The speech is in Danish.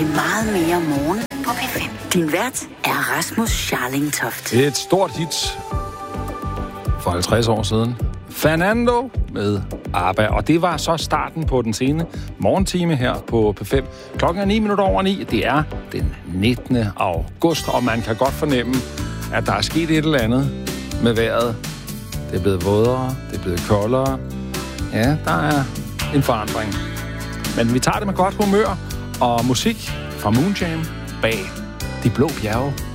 til meget mere morgen på P5. Din vært er Rasmus Scharling-Toft. Et stort hit for 50 år siden. Fernando med ABBA. Og det var så starten på den sene morgentime her på P5. Klokken er 9:09. Det er den 19. august, og man kan godt fornemme, at der er sket et eller andet med vejret. Det er blevet vådere, det er blevet koldere. Ja, der er en forandring. Men vi tager det med godt humør og musik fra Moonjam bag De Blå Bjerge.